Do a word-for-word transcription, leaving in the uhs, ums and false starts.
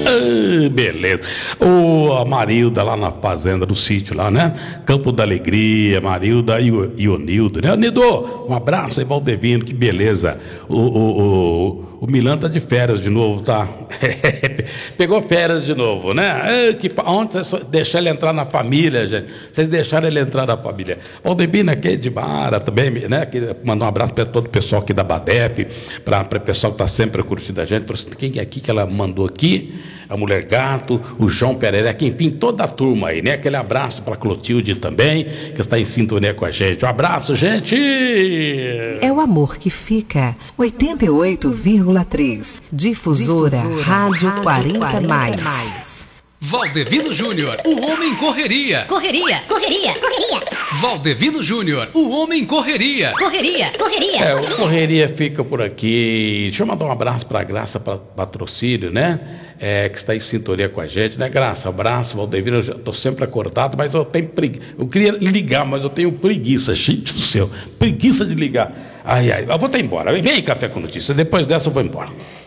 Ah, beleza. O, a Marilda lá na fazenda do sítio lá, né? Campo da Alegria, Marilda e o, e o Nildo, né? Nildo, um abraço aí, Valdevino, que beleza. O, o, o, o Milan tá de férias de novo, tá? Pegou férias de novo, né? Ah, que, onde vocês deixaram ele entrar na família, gente? Vocês deixaram ele entrar na família. Valdevino aqui de Mara também, né? Mandar um abraço para todo o pessoal aqui da Badep, para o pessoal que está sempre curtindo a gente. Quem é aqui que ela mandou aqui? A Mulher Gato, o João Perereca, enfim, toda a turma aí, né? Aquele abraço para a Clotilde também, que está em sintonia com a gente. Um abraço, gente! É o amor que fica. oitenta e oito vírgula três. Difusora, Difusora Rádio, Rádio quarenta mais. Valdevino Júnior, o homem correria. Correria, correria, correria. Valdevino Júnior, o homem correria. Correria, correria. É, o Correria fica por aqui. Deixa eu mandar um abraço para a Graça Patrocínio, né? É, que está em sintonia com a gente, né, Graça? Abraço, Valdevino. Eu estou sempre acordado, mas eu tenho preguiça. Eu queria ligar, mas eu tenho preguiça, gente do céu. Preguiça de ligar. Ai, ai, eu vou até embora. Vem aí, Café com Notícias. Depois dessa eu vou embora.